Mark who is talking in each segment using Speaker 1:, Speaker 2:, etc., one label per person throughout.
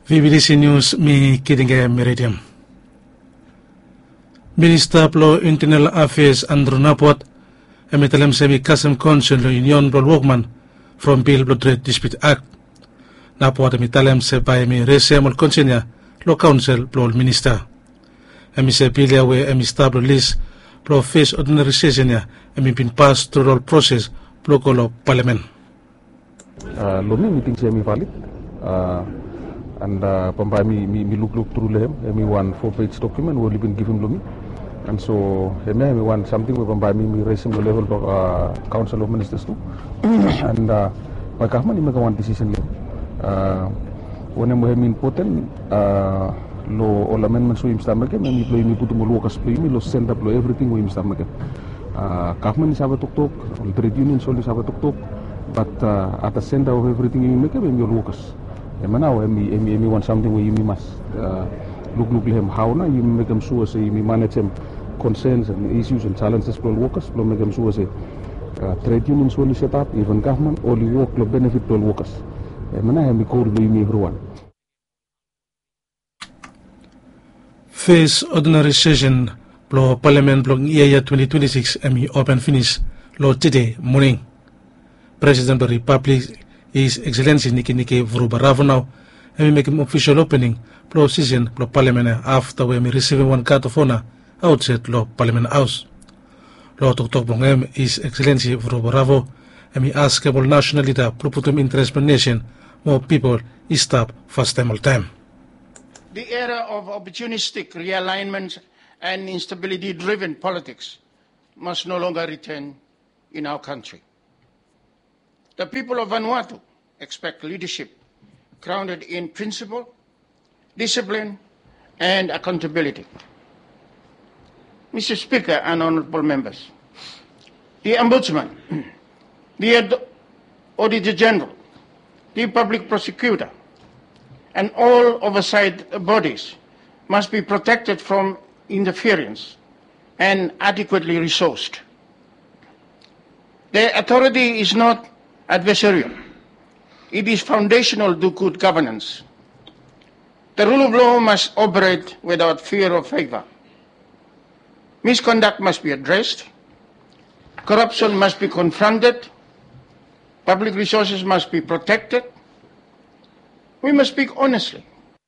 Speaker 1: VBDC News mi kidinge meridium. Minister plo Internal Affairs Andrew Napot emitalem sebi kasem council lo Union Blol Workman from Bill Blood Trade Dispute Act. Napot emitalem seba emi resemol konsenya lo council blol minister. Emi se bilia we emi stable list plo face ordinary session ya emi bin pass through all process plo kolo parliament.
Speaker 2: Lomi meeting semi valid. And Pampai me look through them. Me one 4-page document we been given to me, and so me want something with Pampai me raise him the level of Council of Ministers too. And my government make one decision. When we important lo all amendments we make, me play me put more workers play me lo send up lo everything we make. Government is have a talk, all trade unions always have a talk, but at the center of everything we make, we your workers. Now, we want something where you must look him how now you make them sure say you manage them concerns and issues and challenges for workers, make them sure say trade unions will set up, even government only work to benefit for workers. Now we call everyone.
Speaker 1: Face ordinary session plo Parliament blog year 2026 open finish lo today morning. President of the Republic His Excellency Niki Vrubaravo now, and we make him official opening pro session pro Parliament after we receiving one card of honor outside lo Parliament House. Lo tok bongem His Excellency Vrubaravo, and we ask all national leader proputum interest per nation more people is stop first time all time.
Speaker 3: The era of opportunistic realignment and instability-driven politics must no longer return in our country. The people of Vanuatu expect leadership grounded in principle, discipline, and accountability. Mr. Speaker and honorable members, the Ombudsman, the Auditor General, the Public Prosecutor, and all oversight bodies must be protected from interference and adequately resourced. Their authority is not adversarial. It is foundational to good governance. The rule of law must operate without fear of favor. Misconduct must be addressed. Corruption must be confronted. Public resources must be protected. We must speak honestly.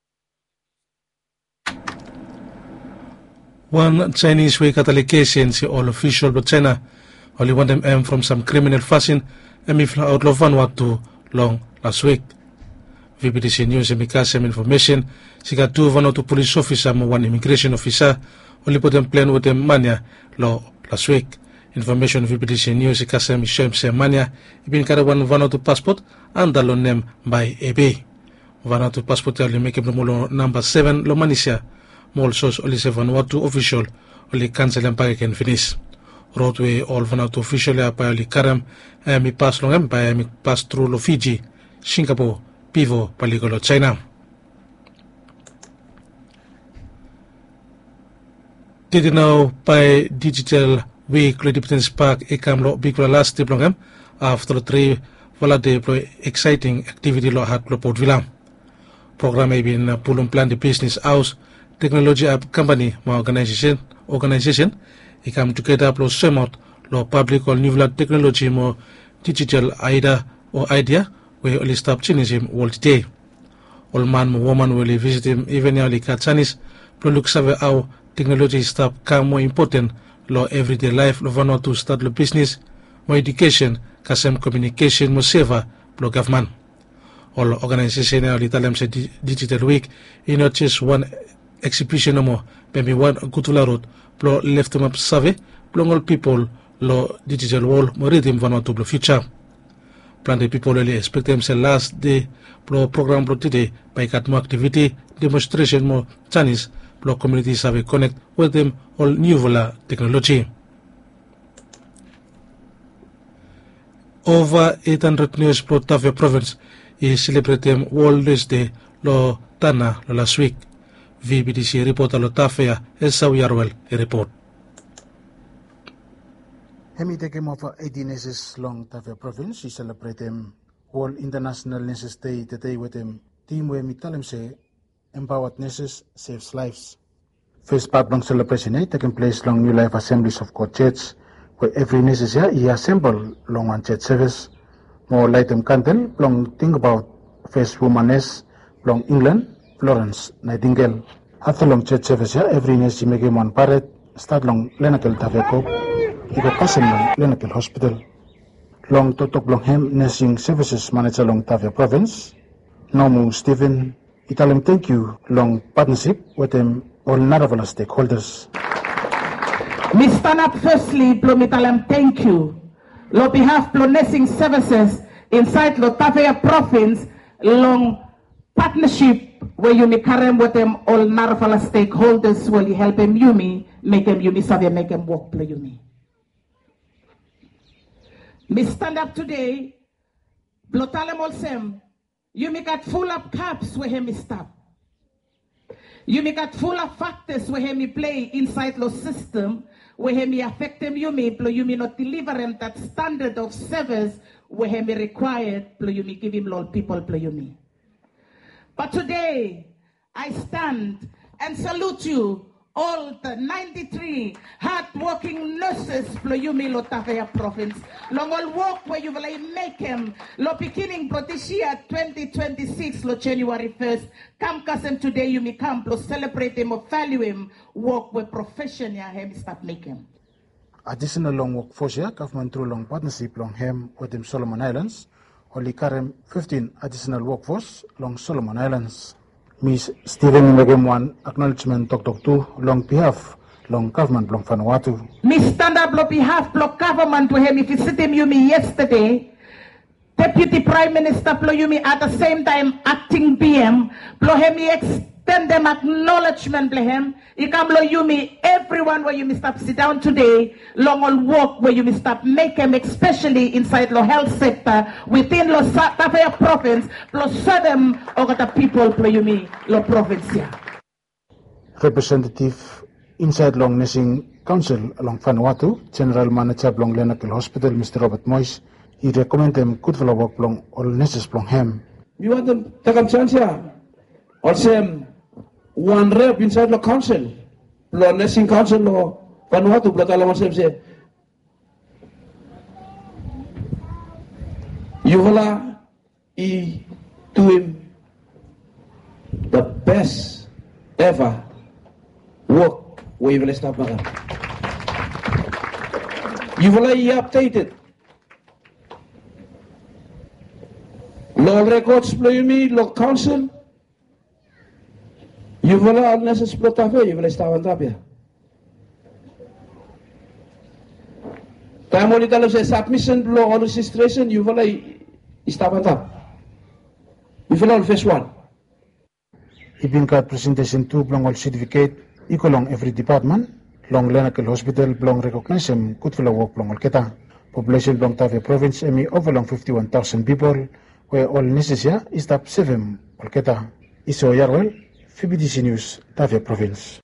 Speaker 1: One Chinese way Catholication see all official but China only want them from some criminal fashion and me fly out of Vanuatu long last week. VBDC News and some information. She got 2 Vanuatu police officer and 1 immigration officer only put them plan with them mania law last week. Information VBDC News some shame mania been carry 1 Vanuatu passport and the loan name by AB. Vanuatu passport only make him number 7 lo manisha. Mall source only 7 Vanuatu official only cancel and pay can finish. Roadway all Vanuatu official by only Karam mi pass long by mi pass through lo Fiji, Singapore, Pivo, Paligolo, China. Did you know by Digital Week Independence Park ekam lo big last diplom after 3 valade exciting activity lo hat lo Port Vila. Program been pulum plan the business house technology app company ma organization ikam together plus semot lo public or new technology mo digital idea we only stop changing him all day. All man woman will visit him even now like Chinese pro look save how technology stop come more important lo everyday life lo vano to start lo business mo education kasem communication mo saver pro government. All organization now Italian say digital week in not just one exhibition no more maybe one Kutula road pro left them up survey pro all people lo digital world mo read him Vanuatu pro future. Plan the people really expect themselves last day pro program pro today by cat more activity demonstration mo Chinese pro community survey connect with them all new vola technology. Over 800 news pro Tavia province is celebrating World News Day lo Tana lo last week. VBDC reporter lo Tavia Esau Yarwell report.
Speaker 4: Hemi taking over 18 years long Tavia province, she celebrate World International Nurses Day today with him. Team we mitalem se empowered nurses saves lives. First part long celebration taking place long New Life Assemblies of God Church, where every nurses here he assemble long one church service. More light them candle long think about first womaness long England, Florence Nightingale. After long church service here, every nurse make him one parade, start long Lenakel Taveko, he got passing long Lenakel Hospital. Long Totok long hem nursing services manager long Tavia province. Nomu Stephen, he tell him thank you long partnership with them all Naravala stakeholders.
Speaker 5: Me stand up firstly, me tell them thank you. Lo behalf of nursing services inside Lo Tavia province long partnership where you may carry with them all Naravala stakeholders will you help them you me, make them you me savvy, make them work play you me. Me stand up today, blotalem olsem, you make it full of caps where him stop. You make it full of factors where him play inside the system, where him affect them you me not deliver him that standard of service where him required, you me give him Lord people play you me. But today, I stand and salute you, all the 93 hard-working nurses for you, Lo Tavia province. Long all work where you will make them. Lo beginning for this year, 2026, lo January 1st. Come kasem today, you may come, lo celebrate him, or value him, work with profession, ya him start making.
Speaker 4: Additional long workforce here, government through long partnership long him with them Solomon Islands. Only carry 15 additional workforce long Solomon Islands. Miss Stephen Megem one acknowledgement talk to long behalf long government long Vanuatu.
Speaker 5: Miss stand up long behalf long government to him if you sit him you me yesterday. Deputy Prime Minister Plo Yumi at the same time acting PM Plo hemi extend them acknowledgement Plo him. You come Plo Yumi everyone where you may stop sit down today long all work where you may stop make them especially inside the health sector within the Tavia province Plo serve them over the people Plo Yumi the province here.
Speaker 4: Representative inside long nursing council along Vanuatu, General Manager long Lenakel Hospital Mr. Robert Moyes. He recommend them good for work long all nurses long him.
Speaker 6: You want them to come chance here? Or say one rep inside the council, the nursing council or Vanuatu, but all of them say you will do him the best ever work where you will stop again. You will update it. Law records play me, law council. You will unless it's split up here, you will start on top here. Time only tell us a submission law or registration, you will start on top. You will all face one.
Speaker 4: Ibin card presentation 2 belong all certificate, equal long every department, long Lenakel Hospital belong recognition, good for work belong all keta. Population belong Tavia province, over long 51,000 people. Where all necessary is tap 7 Polketa. Iso Yarwell, FBDC News, Tavia Province.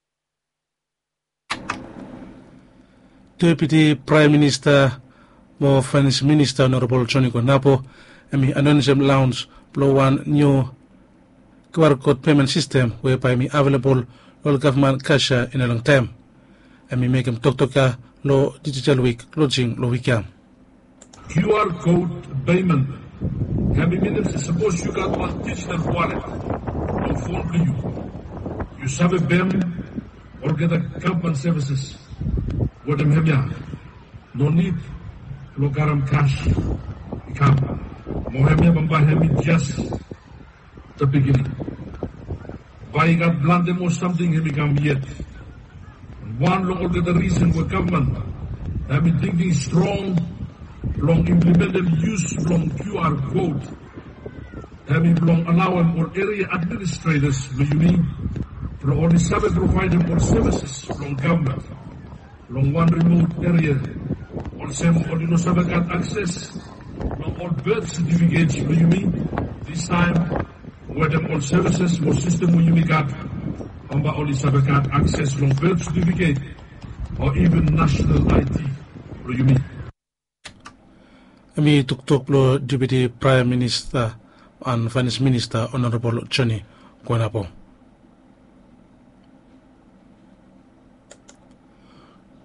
Speaker 1: Deputy Prime Minister, mo Finance Minister Honorable Johnny Konapo, anonymous launch blow one new QR code payment system whereby me available all government cash in a long time. Make him talk lo digital week closing lo weekend.
Speaker 7: QR code payment. Having minutes, suppose you got one digital wallet on phone to you. You save a BEM or get a government services. What them have no need to garam cash. Come, Mohammed Bamba just the beginning. Buying a blendem or something he become yet. One look at the reason why government have been thinking strong. Long implemented use long QR code. Having long allowing more area administrators, you mean, for only service provider more services long government. Long one remote area, or some or no service access, long all birth certificates, you mean, this time where the all services more system you got, only service access long birth certificate, or even national IT, you mean.
Speaker 1: Ami tuktok lo Deputy Prime Minister and Finance Minister Honorable Johnny Konapo.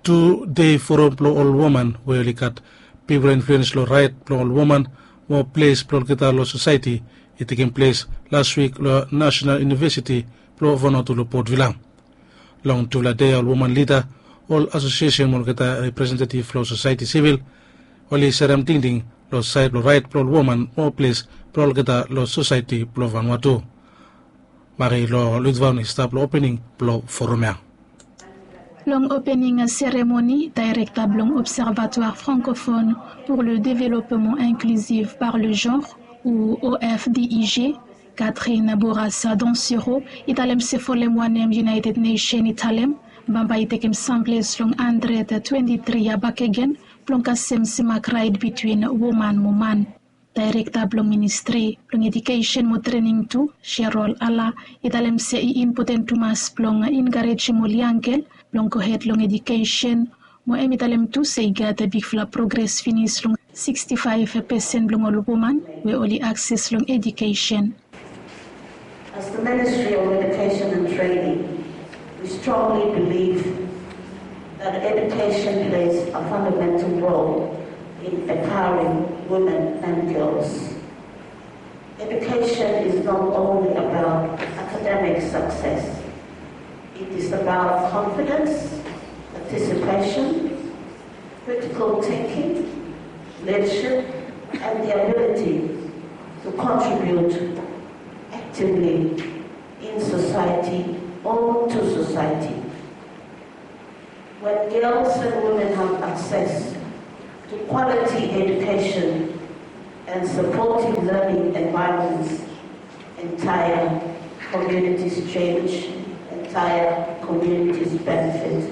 Speaker 1: 2-day forum plo all woman where likat people influence lo right plo all woman more place plo kita lo society it taking place last week lo National University plo Vanuatu lo Port Vila. Long to la day all woman leader all association mo kita representative lo society civil oli seram ding lo side lo right plo all woman more place plo kita lo society plo Vanuatu. Mari lo Ludvan stop lo opening plo forumia.
Speaker 8: Long opening cérémonie directeur long observatoire francophone pour le développement inclusif par le genre ou OFDIG Catherine Bourassa Donsiro italem sefolem wanem United Nations italem bamba itekem sangles long 123 abakegen plong kasem simak right between woman muman director blong ministry blong education mo training to Sherol ala italem se important tumas blong encourage mo liangkel long kohet long education mo emitalem tu seigata big fla progress finish long 65% long all woman we only access long education.
Speaker 9: As the Ministry of Education and Training, we strongly believe that education plays a fundamental role in empowering women and girls. Education is not only about academic success. It is about confidence, participation, critical thinking, leadership, and the ability to contribute actively in society or to society. When girls and women have access to quality education and supportive learning environments, entire communities change, entire communities benefit,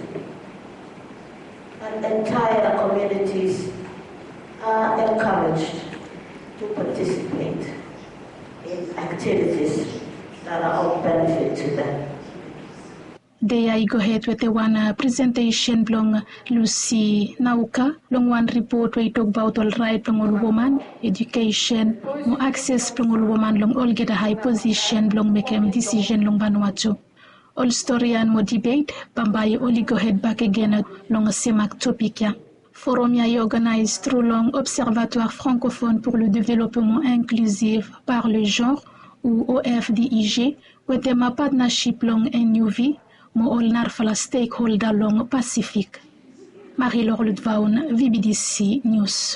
Speaker 9: and entire communities are encouraged to participate in activities that are of benefit to them.
Speaker 8: I go ahead with the one presentation belong Lucy Nauka, long one report we talk about all right belong all woman, education, more access belong all woman, long all get a high position belong make a decision long Vanuatu. All story and more debate, Bambai only go ahead back again long a semak topic ya. Forum est organisé through long Observatoire francophone pour le développement inclusif par le genre ou OFDIG with a partnership long NUV mo all narfala stakeholder long Pacific. Marie-Laure Ludvaun, VBDC News.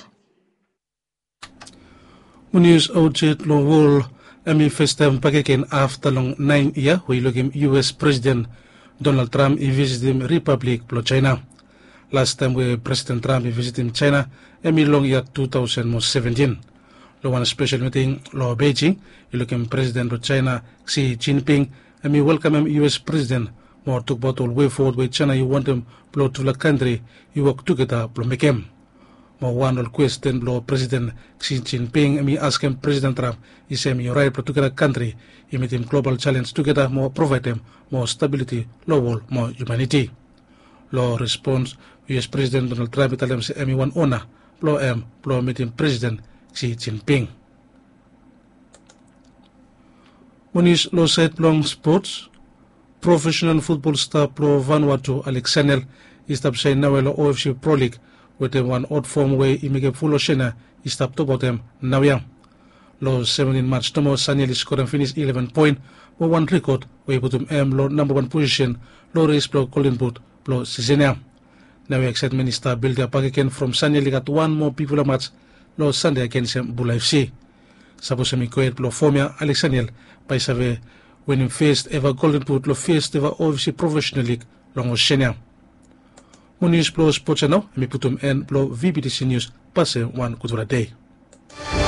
Speaker 1: News outlet long wall ami first time pagaken after long 9 year we look him US President Donald Trump visited Republic of China. Last time we President Trump visited China, long year 2017. Lo one special meeting lo Beijing, ilukim President of China Xi Jinping, welcome US President. More talk about all way forward with China. You want them blow to the country. You work together blow make him. More one all question blow President Xi Jinping. Ask him President Trump. He say you right to the country. He meet him global challenge together. More provide them more stability, low wall, more humanity. Law response US President Donald Trump italem si one honor blow meeting President Xi Jinping. One is law side long sports. Professional football star pro Vanuatu Alex Sanel is tap say now OFC Pro League with them one odd form way he make a full Oshena is tap to bottom now young. Law 17 March Tomo Sanel is scored and finish 11 point or one record where he put him law number 1 position low race blow Colin Boot blow Sizenia. Now we expect Minister build up again from Sanel got one more people a match low Sunday against Bula FC. Suppose me quiet blow formia Alex Sanel by Save winning first ever Golden Boot lo first ever OFC Professional League long Oceania. News blow sports now me put him and blow VBDC News passe one good day.